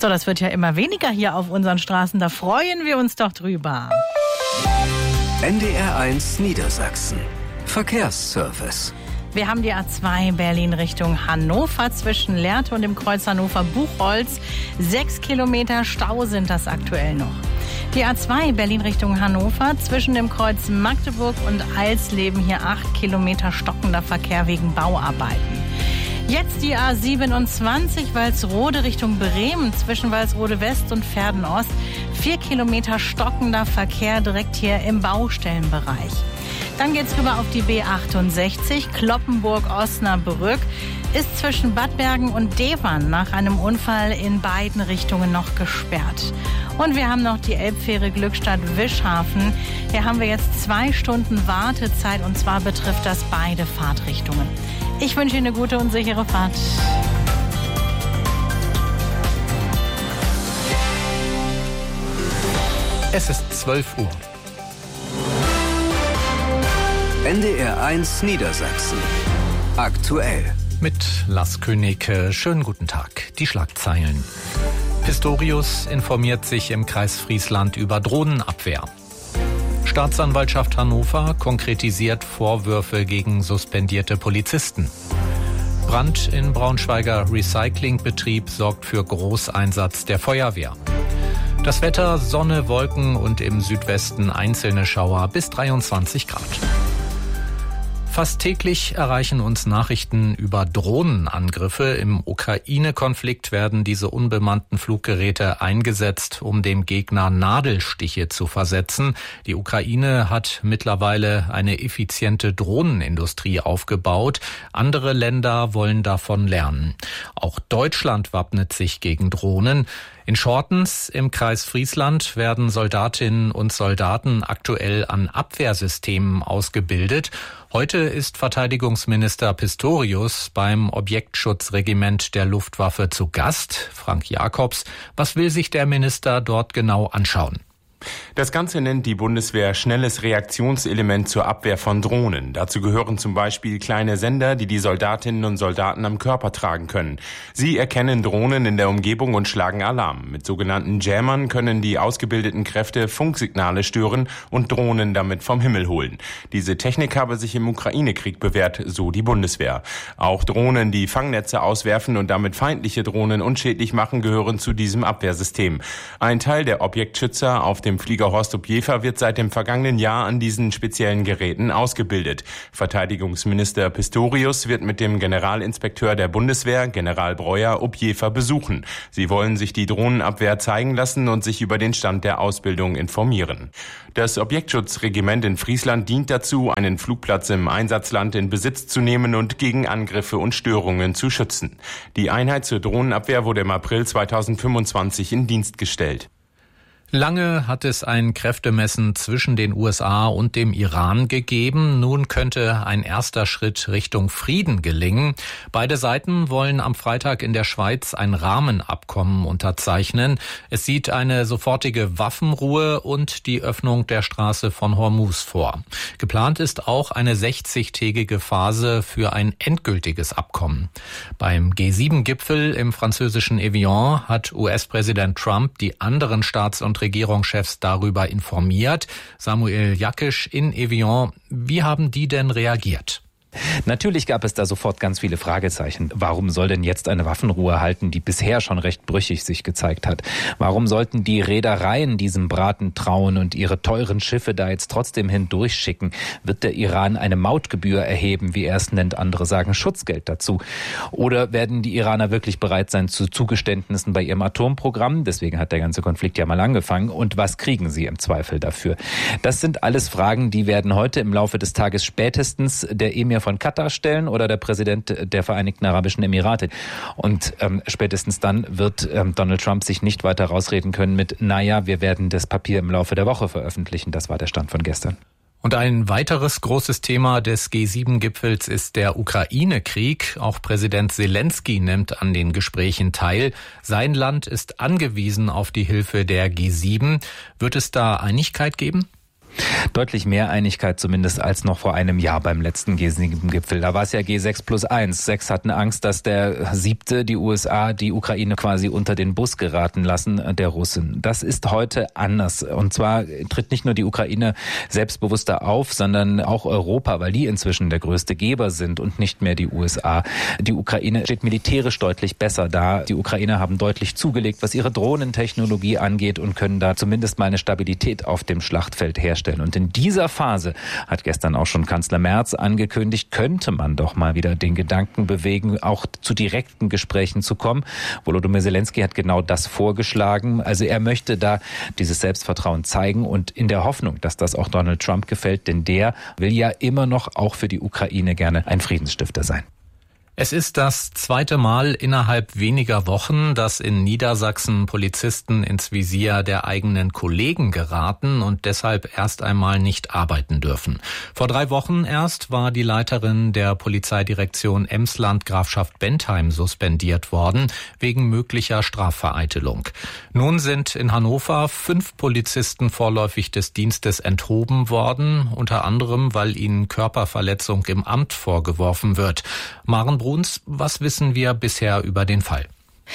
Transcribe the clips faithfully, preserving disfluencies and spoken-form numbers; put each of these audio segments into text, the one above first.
So, das wird ja immer weniger hier auf unseren Straßen. Da freuen wir uns doch drüber. N D R eins Niedersachsen. Verkehrsservice. Wir haben die A zwei Berlin Richtung Hannover zwischen Lehrte und dem Kreuz Hannover-Buchholz. Sechs Kilometer Stau sind das aktuell noch. Die A zwei Berlin Richtung Hannover zwischen dem Kreuz Magdeburg und Alsleben. Hier acht Kilometer stockender Verkehr wegen Bauarbeiten. Jetzt die A siebenundzwanzig Walsrode Richtung Bremen zwischen Walsrode West und Verden Ost. Vier Kilometer stockender Verkehr direkt hier im Baustellenbereich. Dann geht's rüber auf die B achtundsechzig, Cloppenburg-Osnabrück, ist zwischen Bad Bergen und Devern nach einem Unfall in beiden Richtungen noch gesperrt. Und wir haben noch die Elbfähre Glückstadt-Wischhafen. Hier haben wir jetzt zwei Stunden Wartezeit und zwar betrifft das beide Fahrtrichtungen. Ich wünsche Ihnen eine gute und sichere Fahrt. Es ist zwölf Uhr. N D R eins Niedersachsen. Aktuell. Mit Lars König. Schönen guten Tag. Die Schlagzeilen. Pistorius informiert sich im Kreis Friesland über Drohnenabwehr. Staatsanwaltschaft Hannover konkretisiert Vorwürfe gegen suspendierte Polizisten. Brand in Braunschweiger Recyclingbetrieb sorgt für Großeinsatz der Feuerwehr. Das Wetter, Sonne, Wolken und im Südwesten einzelne Schauer bis dreiundzwanzig Grad. Fast täglich erreichen uns Nachrichten über Drohnenangriffe. Im Ukraine-Konflikt werden diese unbemannten Fluggeräte eingesetzt, um dem Gegner Nadelstiche zu versetzen. Die Ukraine hat mittlerweile eine effiziente Drohnenindustrie aufgebaut. Andere Länder wollen davon lernen. Auch Deutschland wappnet sich gegen Drohnen. In Schortens im Kreis Friesland werden Soldatinnen und Soldaten aktuell an Abwehrsystemen ausgebildet. Heute ist Verteidigungsminister Pistorius beim Objektschutzregiment der Luftwaffe zu Gast. Frank Jakobs, was will sich der Minister dort genau anschauen? Das Ganze nennt die Bundeswehr schnelles Reaktionselement zur Abwehr von Drohnen. Dazu gehören zum Beispiel kleine Sender, die die Soldatinnen und Soldaten am Körper tragen können. Sie erkennen Drohnen in der Umgebung und schlagen Alarm. Mit sogenannten Jammern können die ausgebildeten Kräfte Funksignale stören und Drohnen damit vom Himmel holen. Diese Technik habe sich im Ukraine-Krieg bewährt, so die Bundeswehr. Auch Drohnen, die Fangnetze auswerfen und damit feindliche Drohnen unschädlich machen, gehören zu diesem Abwehrsystem. Ein Teil der Objektschützer auf dem Flieger Horst Objefer wird seit dem vergangenen Jahr an diesen speziellen Geräten ausgebildet. Verteidigungsminister Pistorius wird mit dem Generalinspekteur der Bundeswehr, General Breuer, Objefer besuchen. Sie wollen sich die Drohnenabwehr zeigen lassen und sich über den Stand der Ausbildung informieren. Das Objektschutzregiment in Friesland dient dazu, einen Flugplatz im Einsatzland in Besitz zu nehmen und gegen Angriffe und Störungen zu schützen. Die Einheit zur Drohnenabwehr wurde im April zweitausendfünfundzwanzig in Dienst gestellt. Lange hat es ein Kräftemessen zwischen den U S A und dem Iran gegeben. Nun könnte ein erster Schritt Richtung Frieden gelingen. Beide Seiten wollen am Freitag in der Schweiz ein Rahmenabkommen unterzeichnen. Es sieht eine sofortige Waffenruhe und die Öffnung der Straße von Hormuz vor. Geplant ist auch eine sechzigtägige Phase für ein endgültiges Abkommen. Beim G sieben Gipfel im französischen Evian hat U S-Präsident Trump die anderen Staats- und Regierungschefs darüber informiert. Samuel Jakisch in Evian. Wie haben die denn reagiert? Natürlich gab es da sofort ganz viele Fragezeichen. Warum soll denn jetzt eine Waffenruhe halten, die bisher schon recht brüchig sich gezeigt hat? Warum sollten die Reedereien diesem Braten trauen und ihre teuren Schiffe da jetzt trotzdem hindurchschicken? Wird der Iran eine Mautgebühr erheben, wie er es nennt? Andere sagen Schutzgeld dazu. Oder werden die Iraner wirklich bereit sein zu Zugeständnissen bei ihrem Atomprogramm? Deswegen hat der ganze Konflikt ja mal angefangen. Und was kriegen sie im Zweifel dafür? Das sind alles Fragen, die werden heute im Laufe des Tages spätestens der Emir von Katar stellen oder der Präsident der Vereinigten Arabischen Emirate. Und ähm, spätestens dann wird ähm, Donald Trump sich nicht weiter rausreden können mit, naja, wir werden das Papier im Laufe der Woche veröffentlichen. Das war der Stand von gestern. Und ein weiteres großes Thema des G sieben Gipfels ist der Ukraine-Krieg. Auch Präsident Zelensky nimmt an den Gesprächen teil. Sein Land ist angewiesen auf die Hilfe der G sieben. Wird es da Einigkeit geben? Deutlich mehr Einigkeit zumindest als noch vor einem Jahr beim letzten G sieben Gipfel. Da war es ja G sechs plus eins. Sechs hatten Angst, dass der siebte, die U S A, die Ukraine quasi unter den Bus geraten lassen, der Russen. Das ist heute anders. Und zwar tritt nicht nur die Ukraine selbstbewusster auf, sondern auch Europa, weil die inzwischen der größte Geber sind und nicht mehr die U S A. Die Ukraine steht militärisch deutlich besser da. Die Ukrainer haben deutlich zugelegt, was ihre Drohnentechnologie angeht und können da zumindest mal eine Stabilität auf dem Schlachtfeld herstellen. Und in dieser Phase, hat gestern auch schon Kanzler Merz angekündigt, könnte man doch mal wieder den Gedanken bewegen, auch zu direkten Gesprächen zu kommen. Volodymyr Zelensky hat genau das vorgeschlagen. Also er möchte da dieses Selbstvertrauen zeigen und in der Hoffnung, dass das auch Donald Trump gefällt, denn der will ja immer noch auch für die Ukraine gerne ein Friedensstifter sein. Es ist das zweite Mal innerhalb weniger Wochen, dass in Niedersachsen Polizisten ins Visier der eigenen Kollegen geraten und deshalb erst einmal nicht arbeiten dürfen. Vor drei Wochen erst war die Leiterin der Polizeidirektion Emsland Grafschaft Bentheim suspendiert worden, wegen möglicher Strafvereitelung. Nun sind in Hannover fünf Polizisten vorläufig des Dienstes enthoben worden, unter anderem, weil ihnen Körperverletzung im Amt vorgeworfen wird. Maren Bruns, was wissen wir bisher über den Fall?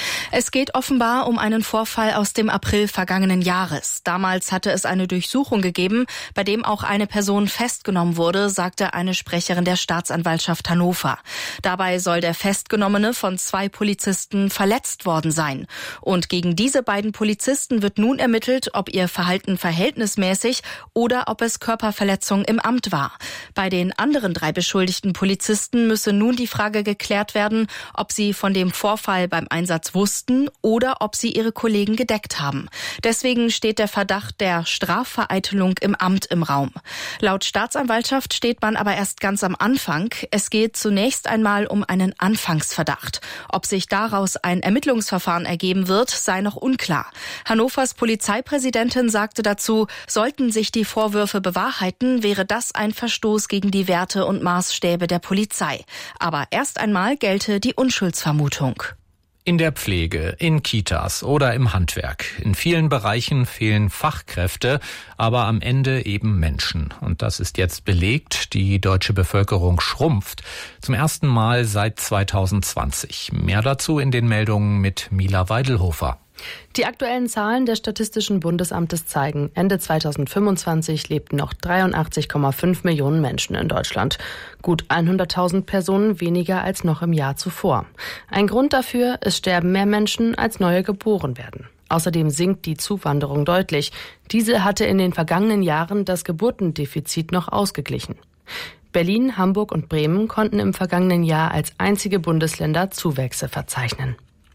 Es geht offenbar um einen Vorfall aus dem April vergangenen Jahres. Damals hatte es eine Durchsuchung gegeben, bei dem auch eine Person festgenommen wurde, sagte eine Sprecherin der Staatsanwaltschaft Hannover. Dabei soll der Festgenommene von zwei Polizisten verletzt worden sein. Und gegen diese beiden Polizisten wird nun ermittelt, ob ihr Verhalten verhältnismäßig oder ob es Körperverletzung im Amt war. Bei den anderen drei beschuldigten Polizisten müsse nun die Frage geklärt werden, ob sie von dem Vorfall beim Einsatz wussten oder ob sie ihre Kollegen gedeckt haben. Deswegen steht der Verdacht der Strafvereitelung im Amt im Raum. Laut Staatsanwaltschaft steht man aber erst ganz am Anfang. Es geht zunächst einmal um einen Anfangsverdacht. Ob sich daraus ein Ermittlungsverfahren ergeben wird, sei noch unklar. Hannovers Polizeipräsidentin sagte dazu, sollten sich die Vorwürfe bewahrheiten, wäre das ein Verstoß gegen die Werte und Maßstäbe der Polizei. Aber erst einmal gelte die Unschuldsvermutung. In der Pflege, in Kitas oder im Handwerk. In vielen Bereichen fehlen Fachkräfte, aber am Ende eben Menschen. Und das ist jetzt belegt. Die deutsche Bevölkerung schrumpft. Zum ersten Mal seit zweitausendzwanzig. Mehr dazu in den Meldungen mit Mila Weidelhofer. Die aktuellen Zahlen des Statistischen Bundesamtes zeigen, Ende zweitausendfünfundzwanzig lebten noch dreiundachtzig Komma fünf Millionen Menschen in Deutschland. Gut hunderttausend Personen weniger als noch im Jahr zuvor. Ein Grund dafür, es sterben mehr Menschen, als neue geboren werden. Außerdem sinkt die Zuwanderung deutlich. Diese hatte in den vergangenen Jahren das Geburtendefizit noch ausgeglichen. Berlin, Hamburg und Bremen konnten im vergangenen Jahr als einzige Bundesländer Zuwächse verzeichnen.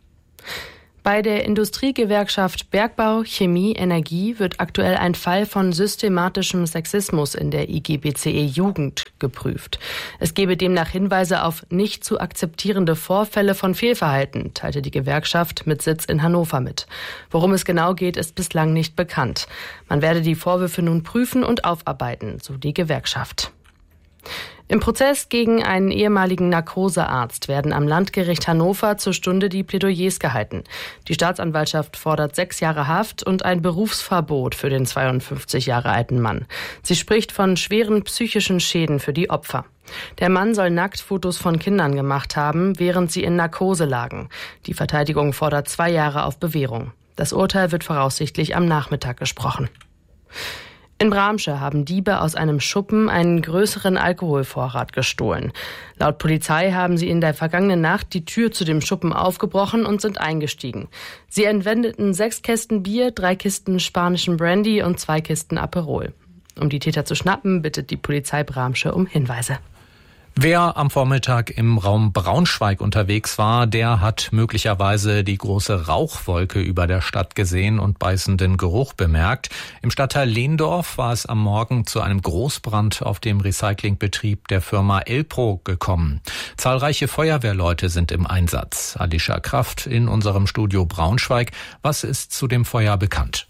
Bei der Industriegewerkschaft Bergbau, Chemie, Energie wird aktuell ein Fall von systematischem Sexismus in der I G B C E Jugend geprüft. Es gebe demnach Hinweise auf nicht zu akzeptierende Vorfälle von Fehlverhalten, teilte die Gewerkschaft mit Sitz in Hannover mit. Worum es genau geht, ist bislang nicht bekannt. Man werde die Vorwürfe nun prüfen und aufarbeiten, so die Gewerkschaft. Im Prozess gegen einen ehemaligen Narkosearzt werden am Landgericht Hannover zur Stunde die Plädoyers gehalten. Die Staatsanwaltschaft fordert sechs Jahre Haft und ein Berufsverbot für den zweiundfünfzig Jahre alten Mann. Sie spricht von schweren psychischen Schäden für die Opfer. Der Mann soll Nacktfotos von Kindern gemacht haben, während sie in Narkose lagen. Die Verteidigung fordert zwei Jahre auf Bewährung. Das Urteil wird voraussichtlich am Nachmittag gesprochen. In Bramsche haben Diebe aus einem Schuppen einen größeren Alkoholvorrat gestohlen. Laut Polizei haben sie in der vergangenen Nacht die Tür zu dem Schuppen aufgebrochen und sind eingestiegen. Sie entwendeten sechs Kästen Bier, drei Kisten spanischen Brandy und zwei Kisten Aperol. Um die Täter zu schnappen, bittet die Polizei Bramsche um Hinweise. Wer am Vormittag im Raum Braunschweig unterwegs war, der hat möglicherweise die große Rauchwolke über der Stadt gesehen und beißenden Geruch bemerkt. Im Stadtteil Lehndorf war es am Morgen zu einem Großbrand auf dem Recyclingbetrieb der Firma Elpro gekommen. Zahlreiche Feuerwehrleute sind im Einsatz. Alicia Kraft in unserem Studio Braunschweig. Was ist zu dem Feuer bekannt?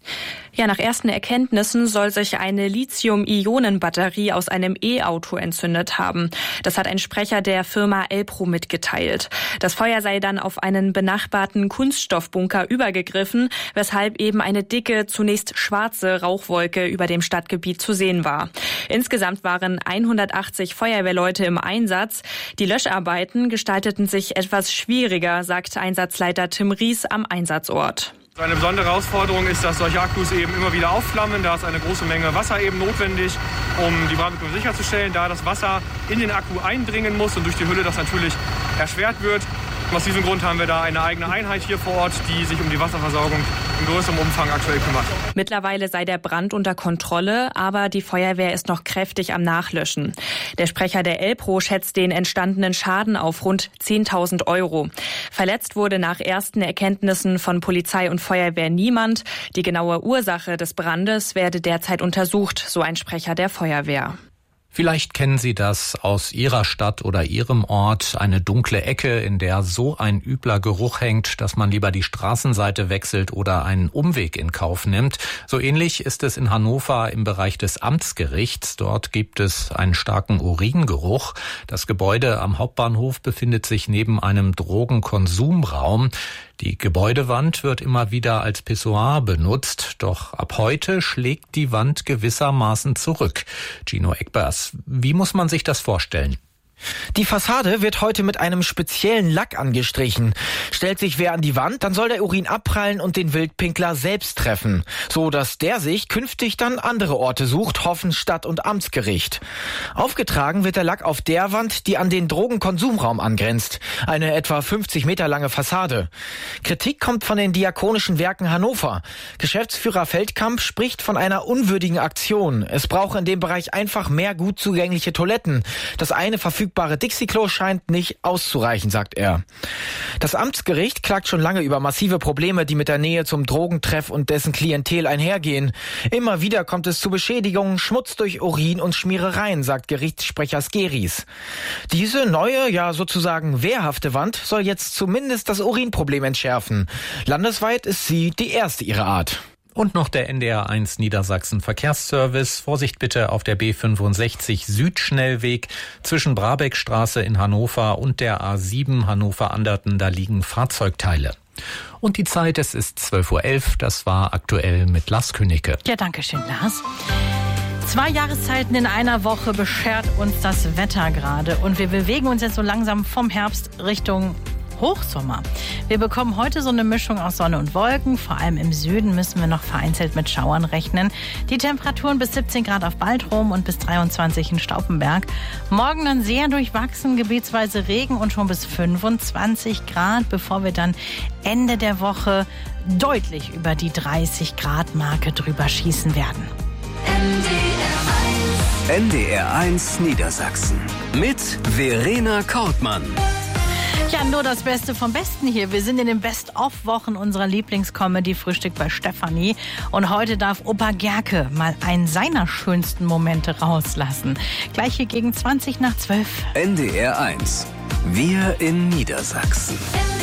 Ja, nach ersten Erkenntnissen soll sich eine Lithium-Ionen-Batterie aus einem E-Auto entzündet haben. Das hat ein Sprecher der Firma Elpro mitgeteilt. Das Feuer sei dann auf einen benachbarten Kunststoffbunker übergegriffen, weshalb eben eine dicke, zunächst schwarze Rauchwolke über dem Stadtgebiet zu sehen war. Insgesamt waren hundertachtzig Feuerwehrleute im Einsatz. Die Löscharbeiten gestalteten sich etwas schwieriger, sagt Einsatzleiter Tim Ries am Einsatzort. Eine besondere Herausforderung ist, dass solche Akkus eben immer wieder aufflammen. Da ist eine große Menge Wasser eben notwendig, um die Brandbekämpfung sicherzustellen, da das Wasser in den Akku eindringen muss und durch die Hülle das natürlich erschwert wird. Aus diesem Grund haben wir da eine eigene Einheit hier vor Ort, die sich um die Wasserversorgung in größerem Umfang aktuell kümmert. Mittlerweile sei der Brand unter Kontrolle, aber die Feuerwehr ist noch kräftig am Nachlöschen. Der Sprecher der Elpro schätzt den entstandenen Schaden auf rund zehntausend Euro. Verletzt wurde nach ersten Erkenntnissen von Polizei und Feuerwehr niemand. Die genaue Ursache des Brandes werde derzeit untersucht, so ein Sprecher der Feuerwehr. Vielleicht kennen Sie das aus Ihrer Stadt oder Ihrem Ort, eine dunkle Ecke, in der so ein übler Geruch hängt, dass man lieber die Straßenseite wechselt oder einen Umweg in Kauf nimmt. So ähnlich ist es in Hannover im Bereich des Amtsgerichts. Dort gibt es einen starken Uringeruch. Das Gebäude am Hauptbahnhof befindet sich neben einem Drogenkonsumraum. Die Gebäudewand wird immer wieder als Pissoir benutzt, doch ab heute schlägt die Wand gewissermaßen zurück. Gino Eckbers, wie muss man sich das vorstellen? Die Fassade wird heute mit einem speziellen Lack angestrichen. Stellt sich wer an die Wand, dann soll der Urin abprallen und den Wildpinkler selbst treffen, so dass der sich künftig dann andere Orte sucht, hoffen Stadt- und Amtsgericht. Aufgetragen wird der Lack auf der Wand, die an den Drogenkonsumraum angrenzt, eine etwa fünfzig Meter lange Fassade. Kritik kommt von den Diakonischen Werken Hannover. Geschäftsführer Feldkamp spricht von einer unwürdigen Aktion. Es brauche in dem Bereich einfach mehr gut zugängliche Toiletten. Das eine verfügt Dixie-Klo scheint nicht auszureichen, sagt er. Das Amtsgericht klagt schon lange über massive Probleme, die mit der Nähe zum Drogentreff und dessen Klientel einhergehen. Immer wieder kommt es zu Beschädigungen, Schmutz durch Urin und Schmierereien, sagt Gerichtssprecher Skeris. Diese neue, ja sozusagen wehrhafte Wand soll jetzt zumindest das Urinproblem entschärfen. Landesweit ist sie die erste ihrer Art. Und noch der N D R eins Niedersachsen Verkehrsservice. Vorsicht bitte auf der B fünfundsechzig Südschnellweg zwischen Brabeckstraße in Hannover und der A sieben Hannover-Anderten. Da liegen Fahrzeugteile. Und die Zeit, es ist zwölf Uhr elf. Das war aktuell mit Lars Königke. Ja, danke schön, Lars. Zwei Jahreszeiten in einer Woche beschert uns das Wetter gerade. Und wir bewegen uns jetzt so langsam vom Herbst Richtung Hochsommer. Wir bekommen heute so eine Mischung aus Sonne und Wolken. Vor allem im Süden müssen wir noch vereinzelt mit Schauern rechnen. Die Temperaturen bis siebzehn Grad auf Baltrum und bis dreiundzwanzig in Stauffenberg. Morgen dann sehr durchwachsen, gebietsweise Regen und schon bis fünfundzwanzig Grad, bevor wir dann Ende der Woche deutlich über die dreißig Grad Marke drüber schießen werden. N D R eins Niedersachsen mit Verena Kortmann. Ja, nur das Beste vom Besten hier. Wir sind in den Best-of-Wochen unserer Lieblingscomedy-Frühstück bei Stefanie. Und heute darf Opa Gerke mal einen seiner schönsten Momente rauslassen. Gleich hier gegen zwanzig nach zwölf. N D R eins. Wir in Niedersachsen.